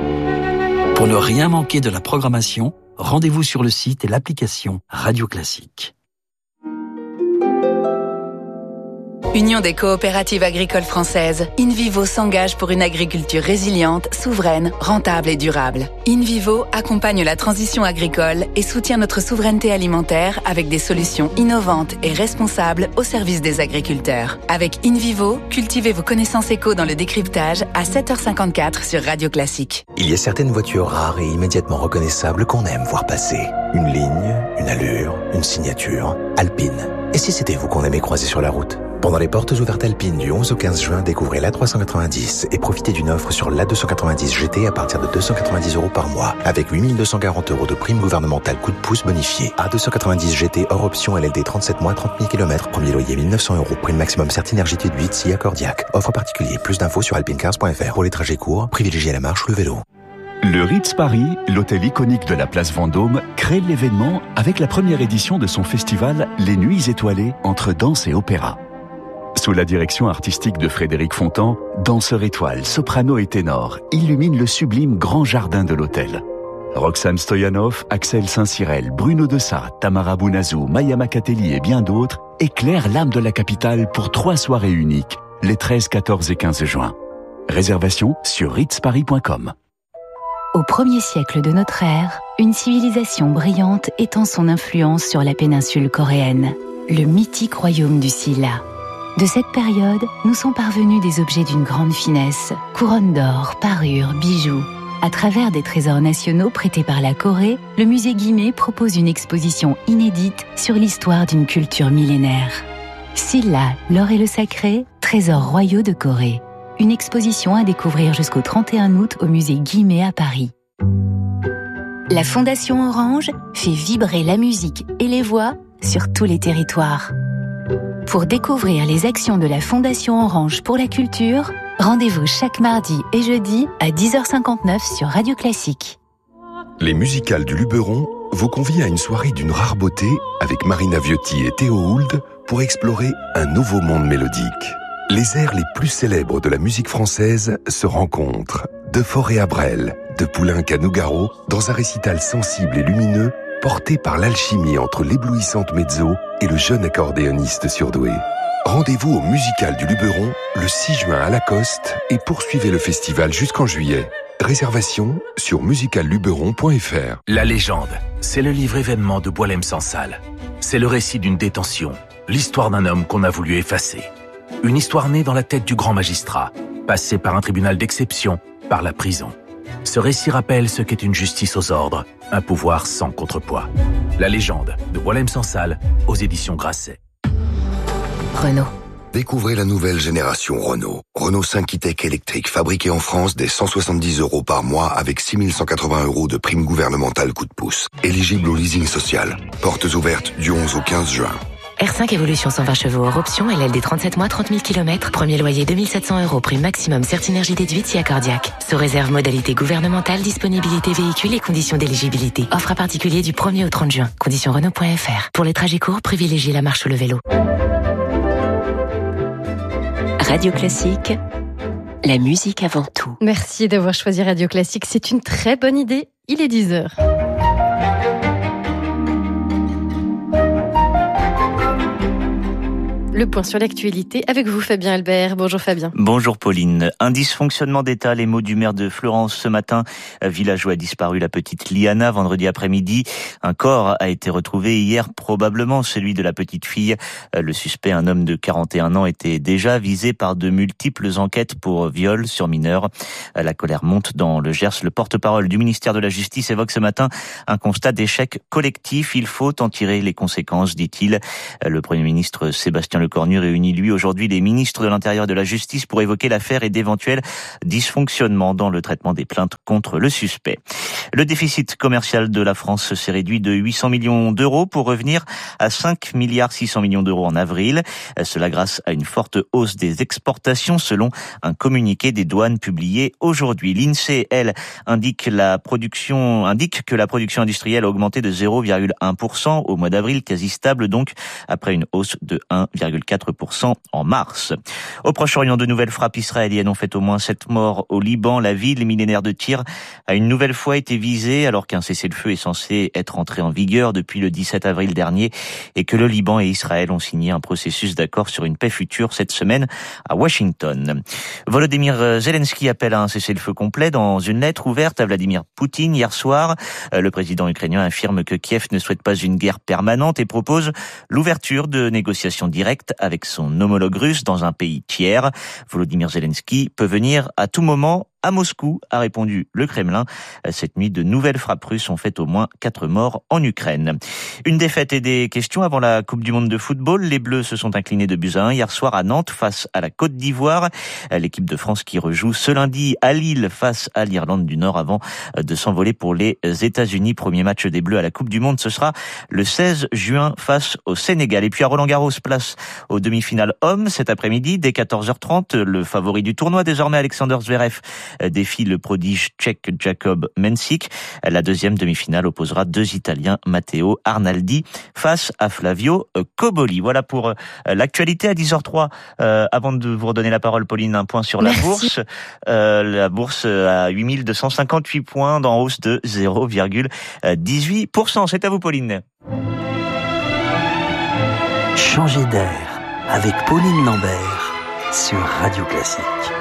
Pour ne rien manquer de la programmation, rendez-vous sur le site et l'application Radio Classique. Union des coopératives agricoles françaises, InVivo s'engage pour une agriculture résiliente, souveraine, rentable et durable. InVivo accompagne la transition agricole et soutient notre souveraineté alimentaire avec des solutions innovantes et responsables au service des agriculteurs. Avec InVivo, cultivez vos connaissances éco dans le décryptage à 7h54 sur Radio Classique. Il y a certaines voitures rares et immédiatement reconnaissables qu'on aime voir passer. Une ligne, une allure, une signature. Alpine. Et si c'était vous qu'on aimait croiser sur la route ? Pendant les portes ouvertes Alpine du 11 au 15 juin, découvrez l'A390 et profitez d'une offre sur l'A290 GT à partir de 290 € par mois, avec 8 240 € de prime gouvernementale coup de pouce bonifiée. A290 GT hors option LLD 37 mois, 30 000 km, premier loyer 1 900 €, prime maximum Certinergie T8, SIA Cordiac. Offre particulier, plus d'infos sur alpinecars.fr. Pour les trajets courts, privilégiez la marche ou le vélo. Le Ritz Paris, l'hôtel iconique de la place Vendôme, crée l'événement avec la première édition de son festival Les Nuits étoilées entre danse et opéra. Sous la direction artistique de Frédéric Fontan, danseurs étoiles, soprano et ténor illuminent le sublime grand jardin de l'hôtel. Roxane Stoyanov, Axel Saint-Cyrel, Bruno Dessat, Tamara Bounazou, Maya Makateli et bien d'autres éclairent l'âme de la capitale pour 3 soirées uniques, les 13, 14 et 15 juin. Réservation sur ritzparis.com. Au 1er siècle de notre ère, une civilisation brillante étend son influence sur la péninsule coréenne, le mythique royaume du Silla. De cette période, nous sont parvenus des objets d'une grande finesse, couronnes d'or, parures, bijoux. À travers des trésors nationaux prêtés par la Corée, le musée Guimet propose une exposition inédite sur l'histoire d'une culture millénaire. Silla, l'or et le sacré, trésors royaux de Corée. Une exposition à découvrir jusqu'au 31 août au musée Guimet à Paris. La Fondation Orange fait vibrer la musique et les voix sur tous les territoires. Pour découvrir les actions de la Fondation Orange pour la culture, rendez-vous chaque mardi et jeudi à 10h59 sur Radio Classique. Les musicales du Luberon vous convient à une soirée d'une rare beauté avec Marina Viotti et Théo Hould pour explorer un nouveau monde mélodique. Les airs les plus célèbres de la musique française se rencontrent, de Fauré à Brel, de Poulenc à Nougaro, dans un récital sensible et lumineux porté par l'alchimie entre l'éblouissante mezzo et le jeune accordéoniste surdoué. Rendez-vous au Musical du Luberon le 6 juin à Lacoste et poursuivez le festival jusqu'en juillet. Réservation sur musicalluberon.fr. La légende, c'est le livre événement de Boualem Sansal. C'est le récit d'une détention, l'histoire d'un homme qu'on a voulu effacer. Une histoire née dans la tête du grand magistrat, passée par un tribunal d'exception, par la prison. Ce récit rappelle ce qu'est une justice aux ordres, un pouvoir sans contrepoids. La légende de Boualem Sansal aux éditions Grasset. Renault. Découvrez la nouvelle génération Renault. Renault 5 e-Tech électrique, fabriqué en France dès 170 € par mois avec 6 180 € de prime gouvernementale coup de pouce. Éligible au leasing social. Portes ouvertes du 11 au 15 juin. R5 Evolution 120 chevaux hors option, LLD 37 mois, 30 000 km, premier loyer 2 700 €, prime maximum Certinergie T8, SIA Cordiac. Sous réserve modalité gouvernementale, disponibilité véhicule et conditions d'éligibilité. Offre à particulier du 1er au 30 juin. Conditions Renault.fr. Pour les trajets courts, privilégiez la marche ou le vélo. Radio Classique, la musique avant tout. Merci d'avoir choisi Radio Classique, c'est une très bonne idée. Il est 10h. Le point sur l'actualité avec vous, Fabien Albert. Bonjour Fabien. Bonjour Pauline. Un dysfonctionnement d'état, les mots du maire de Fleurance ce matin. Village où a disparu la petite Liana vendredi après-midi. Un corps a été retrouvé hier, probablement celui de la petite fille. Le suspect, un homme de 41 ans, était déjà visé par de multiples enquêtes pour viol sur mineur. La colère monte dans le Gers. Le porte-parole du ministère de la Justice évoque ce matin un constat d'échec collectif. Il faut en tirer les conséquences, dit-il. Le Premier ministre Sébastien Lecornu réunit lui aujourd'hui les ministres de l'Intérieur et de la Justice pour évoquer l'affaire et d'éventuels dysfonctionnements dans le traitement des plaintes contre le suspect. Le déficit commercial de la France s'est réduit de 800 millions d'euros pour revenir à 5 milliards 600 millions d'euros en avril. Cela grâce à une forte hausse des exportations selon un communiqué des douanes publié aujourd'hui. L'INSEE, elle, indique que la production industrielle a augmenté de 0,1% au mois d'avril, quasi stable donc, après une hausse de 1,3% 0,4% en mars. Au Proche-Orient, de nouvelles frappes israéliennes ont fait au moins 7 morts au Liban. La ville millénaire de Tyr a une nouvelle fois été visée alors qu'un cessez-le-feu est censé être entré en vigueur depuis le 17 avril dernier et que le Liban et Israël ont signé un processus d'accord sur une paix future cette semaine à Washington. Volodymyr Zelensky appelle à un cessez-le-feu complet dans une lettre ouverte à Vladimir Poutine hier soir. Le président ukrainien affirme que Kiev ne souhaite pas une guerre permanente et propose l'ouverture de négociations directes avec son homologue russe dans un pays tiers. Volodymyr Zelensky peut venir à tout moment à Moscou, a répondu le Kremlin. Cette nuit, de nouvelles frappes russes ont fait au moins 4 morts en Ukraine. Une défaite et des questions avant la Coupe du Monde de football. Les Bleus se sont inclinés de buts à 1 hier soir à Nantes face à la Côte d'Ivoire. L'équipe de France qui rejoue ce lundi à Lille face à l'Irlande du Nord avant de s'envoler pour les États-Unis. Premier match des Bleus à la Coupe du Monde, ce sera le 16 juin face au Sénégal. Et puis à Roland-Garros, place aux demi-finales hommes cet après-midi dès 14h30. Le favori du tournoi désormais, Alexander Zverev, défie le prodige tchèque Jakub Mensik. La deuxième demi-finale opposera 2 Italiens, Matteo Arnaldi face à Flavio Cobolli. Voilà pour l'actualité à 10h03. Avant de vous redonner la parole, Pauline, un point sur la bourse. La bourse à 8258 points, en hausse de 0,18%. C'est à vous, Pauline. Changer d'air avec Pauline Lambert sur Radio Classique.